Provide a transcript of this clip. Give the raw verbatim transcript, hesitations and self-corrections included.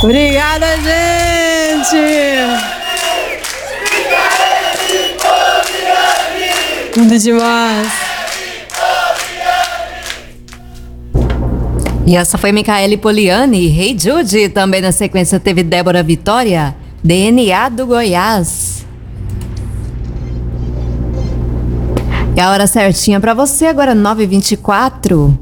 Obrigada, gente! Lindo demais! E essa foi Micaele Poliani, Hey Jude. Também na sequência teve Débora Vitória, D N A do Goiás. E a hora certinha pra você, agora nove e vinte e quatro.